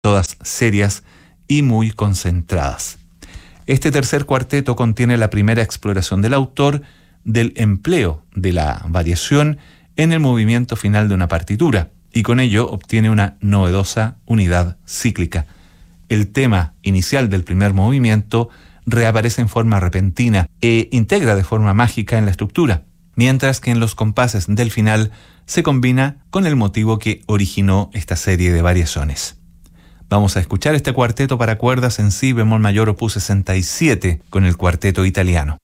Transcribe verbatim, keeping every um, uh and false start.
todas serias y muy concentradas. Este tercer cuarteto contiene la primera exploración del autor del empleo de la variación en el movimiento final de una partitura, y con ello obtiene una novedosa unidad cíclica. El tema inicial del primer movimiento reaparece en forma repentina e integra de forma mágica en la estructura, mientras que en los compases del final se combina con el motivo que originó esta serie de variaciones. Vamos a escuchar este cuarteto para cuerdas en si bemol mayor opus sesenta y siete con el cuarteto italiano.